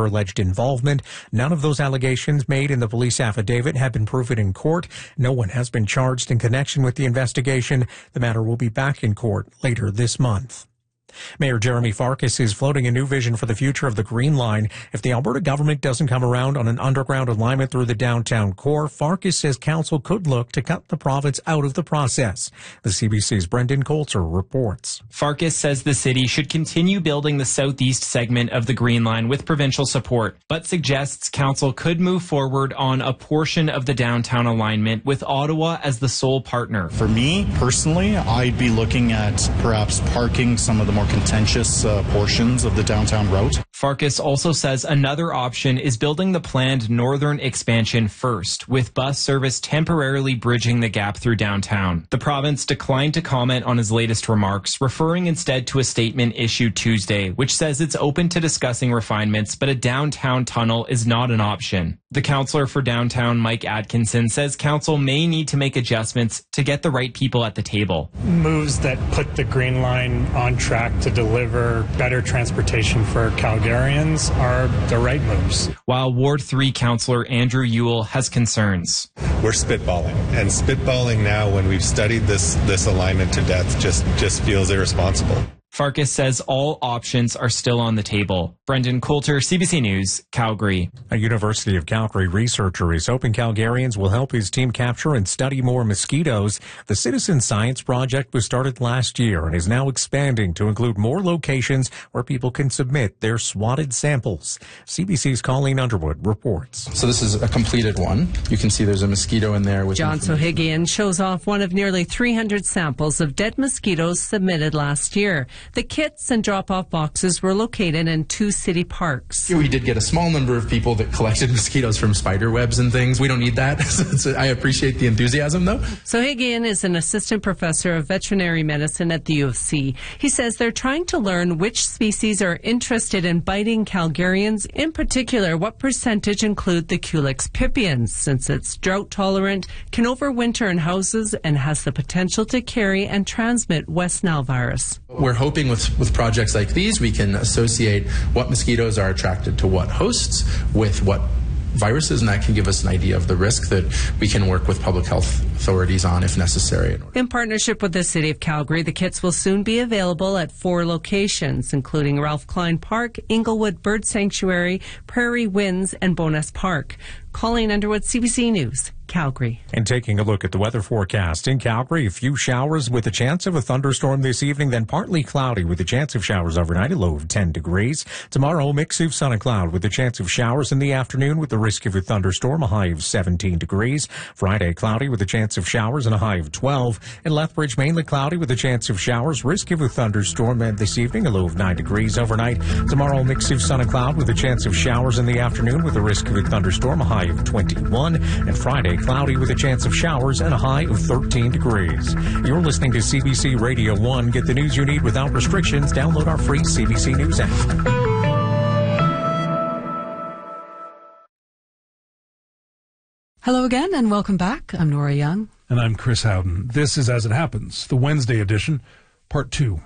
her alleged involvement. None of those allegations made in the police affidavit have been proven in court. No one has been charged in connection with the investigation. The matter will be back in court later this month. Mayor Jeremy Farkas is floating a new vision for the future of the Green Line. If the Alberta government doesn't come around on an underground alignment through the downtown core, Farkas says council could look to cut the province out of the process. The CBC's Brendan Coulter reports. Farkas says the city should continue building the southeast segment of the Green Line with provincial support, but suggests council could move forward on a portion of the downtown alignment with Ottawa as the sole partner. For me, personally, I'd be looking at perhaps parking some of the more contentious portions of the downtown route. Farkas also says another option is building the planned northern expansion first, with bus service temporarily bridging the gap through downtown. The province declined to comment on his latest remarks, referring instead to a statement issued Tuesday, which says it's open to discussing refinements, but a downtown tunnel is not an option. The councillor for downtown, Mike Atkinson, says council may need to make adjustments to get the right people at the table. Moves that put the Green Line on track to deliver better transportation for Calgarians are the right moves. While Ward 3 councillor Andrew Ewell has concerns. We're spitballing, and spitballing now when we've studied this alignment to death just feels irresponsible. Farkas says all options are still on the table. Brendan Coulter, CBC News, Calgary. A University of Calgary researcher is hoping Calgarians will help his team capture and study more mosquitoes. The Citizen Science Project was started last year and is now expanding to include more locations where people can submit their swatted samples. CBC's Colleen Underwood reports. So this is a completed one. You can see there's a mosquito in there. John Sohigian shows off one of nearly 300 samples of dead mosquitoes submitted last year. The kits and drop-off boxes were located in 2 city parks. We did get a small number of people that collected mosquitoes from spider webs and things. We don't need that. So I appreciate the enthusiasm, though. Sohigian is an assistant professor of veterinary medicine at the U of C. He says they're trying to learn which species are interested in biting Calgarians, in particular what percentage include the Culex pipiens, since it's drought-tolerant, can overwinter in houses, and has the potential to carry and transmit West Nile virus. We're hoping with projects like these, we can associate what mosquitoes are attracted to what hosts with what viruses, and that can give us an idea of the risk that we can work with public health authorities on if necessary. In partnership with the City of Calgary, the kits will soon be available at 4 locations, including Ralph Klein Park, Inglewood Bird Sanctuary, Prairie Winds, and Bowness Park. Colleen Underwood, CBC News, Calgary. And taking a look at the weather forecast in Calgary, a few showers with a chance of a thunderstorm this evening, then partly cloudy with a chance of showers overnight, a low of 10 degrees. Tomorrow, mix of sun and cloud with a chance of showers in the afternoon with the risk of a thunderstorm, a high of 17 degrees. Friday, cloudy with a chance of showers and a high of 12. In Lethbridge, mainly cloudy with a chance of showers, risk of a thunderstorm this evening, a low of 9 degrees overnight. Tomorrow, mix of sun and cloud with a chance of showers in the afternoon with the risk of a thunderstorm, a high of 21. And Friday, cloudy with a chance of showers and a high of 13 degrees. You're listening to CBC Radio 1. Get the news you need without restrictions. Download our free CBC News app. Hello again and welcome back. I'm Nora Young. And I'm Chris Howden. This is As It Happens, the Wednesday edition, Part 2.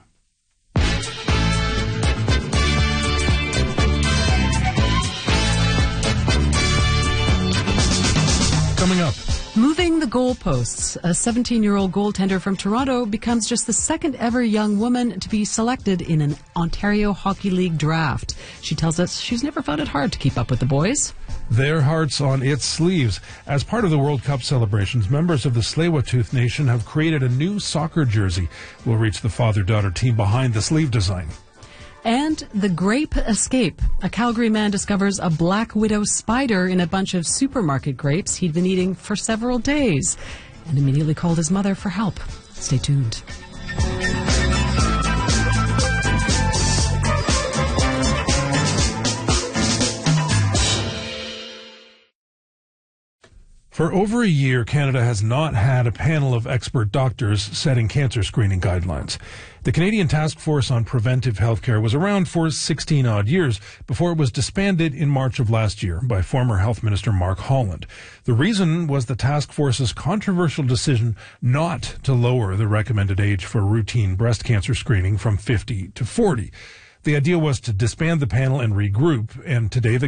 Coming up. Moving the goalposts. A 17-year-old goaltender from Toronto becomes just the second ever young woman to be selected in an Ontario Hockey League draft. She tells us she's never found it hard to keep up with the boys. Their hearts on its sleeves. As part of the World Cup celebrations, members of the Tsleil-Waututh Nation have created a new soccer jersey. We'll reach the father-daughter team behind the sleeve design. And the grape escape. A Calgary man discovers a black widow spider in a bunch of supermarket grapes he'd been eating for several days and immediately called his mother for help. Stay tuned. For over a year, Canada has not had a panel of expert doctors setting cancer screening guidelines. The Canadian Task Force on Preventive Healthcare was around for 16-odd years before it was disbanded in March of last year by former Health Minister Mark Holland. The reason was the task force's controversial decision not to lower the recommended age for routine breast cancer screening from 50 to 40. The idea was to disband the panel and regroup, and today the